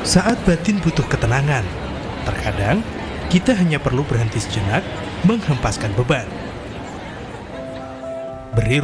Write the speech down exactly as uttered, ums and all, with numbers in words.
Saat batin butuh ketenangan, terkadang kita hanya perlu berhenti sejenak menghempaskan beban. Beri